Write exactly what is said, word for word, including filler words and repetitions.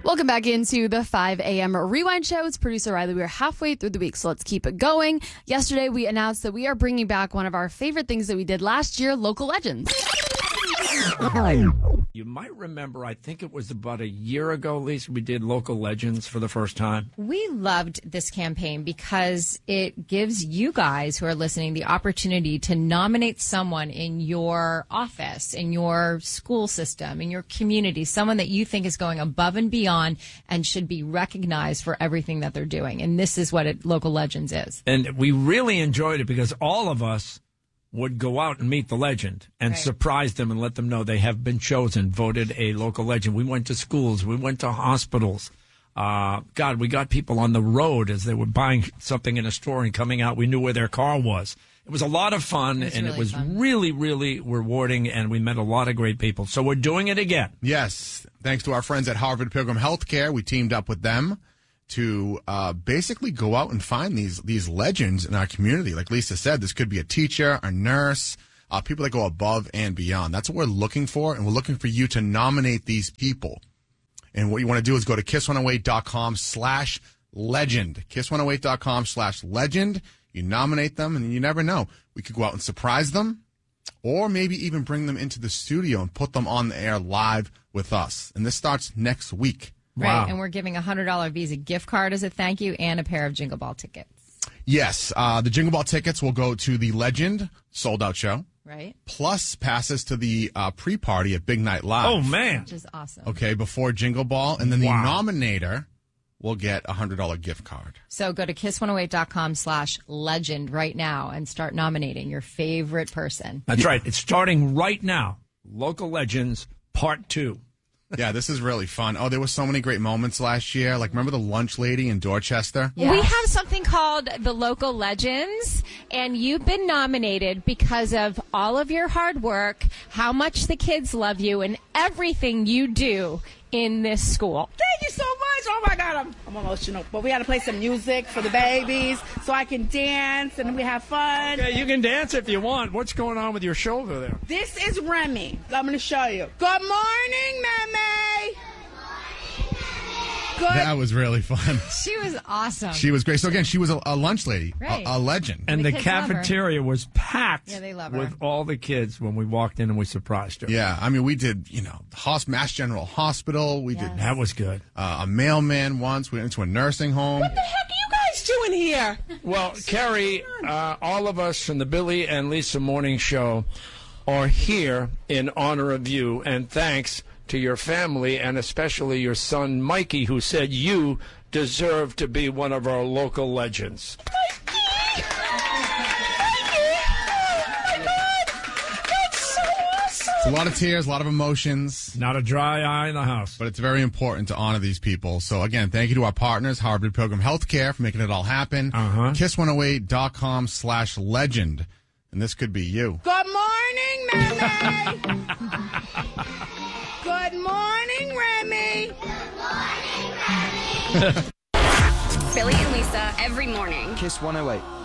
Welcome back into the five a.m. Rewind Show. It's producer Riley. We are halfway through the week, so let's keep it going. Yesterday, we announced that we are bringing back one of our favorite things that we did last year, Local Legends. You might remember, I think it was about a year ago, Lisa, we did Local Legends for the first time. We loved this campaign because it gives you guys who are listening the opportunity to nominate someone in your office, in your school system, in your community, someone that you think is going above and beyond and should be recognized for everything that they're doing. And this is what it, Local Legends is. And we really enjoyed it because all of us would go out and meet the legend and right. surprise them and let them know they have been chosen, voted a local legend. We went to schools. We went to hospitals. Uh, God, we got people on the road as they were buying something in a store and coming out. We knew where their car was. It was a lot of fun, it and really it was fun. really, really rewarding, and we met a lot of great people. So we're doing it again. Yes. Thanks to our friends at Harvard Pilgrim Healthcare. We teamed up with them to uh, basically go out and find these these legends in our community. Like Lisa said, this could be a teacher, a nurse, uh, people that go above and beyond. That's what we're looking for, and we're looking for you to nominate these people. And what you want to do is go to kiss one oh eight dot com slash legend. kiss one oh eight dot com slash legend. You nominate them, and you never know. We could go out and surprise them, or maybe even bring them into the studio and put them on the air live with us. And this starts next week. Wow. Right, and we're giving a one hundred dollars Visa gift card as a thank you and a pair of Jingle Ball tickets. Yes, uh, the Jingle Ball tickets will go to the Legend sold-out show. Right. Plus passes to the uh, pre-party at Big Night Live. Oh, man. Which is awesome. Okay, before Jingle Ball. And then Wow. the nominator will get a one hundred dollars gift card. So go to kiss one oh eight dot com slash legend right now and start nominating your favorite person. That's right. It's starting right now. Local Legends Part two. Yeah, this is really fun. Oh, there were so many great moments last year. Like, remember the lunch lady in Dorchester? Yes. We have something called the Local Legends, and you've been nominated because of all of your hard work, how much the kids love you, and everything you do in this school. Thank you so much. Oh, my God, I'm, I'm emotional. But we got to play some music for the babies so I can dance and we have fun. Okay, you can dance if you want. What's going on with your shoulder there? This is Remy. I'm going to show you. Good morning, Meme. Good. That was really fun. She was awesome. She was great. So, again, she was a, a lunch lady, Right. a, a legend. And The the, kids love her. cafeteria was packed Yeah, they love her. with all the kids when we walked in and we surprised her. Yeah, I mean, we did, you know, Hos- Mass General Hospital. We did That was good. uh, a mailman once. We went into a nursing home. What the heck are you guys doing here? Well, Carrie, uh, all of us from the Billy and Lisa Morning Show are here in honor of you, and thanks to your family and especially your son Mikey, who said you deserve to be one of our local legends. It's a lot of tears, a lot of emotions, Not a dry eye in the house. but it's very important to honor these people. So, again, thank you to our partners, Harvard Pilgrim Healthcare, for making it all happen. Uh-huh. kiss one oh eight dot com slash legend. And this could be you. Good morning, Meme. Good morning, Remy. Billy and Lisa every morning. Kiss one oh eight.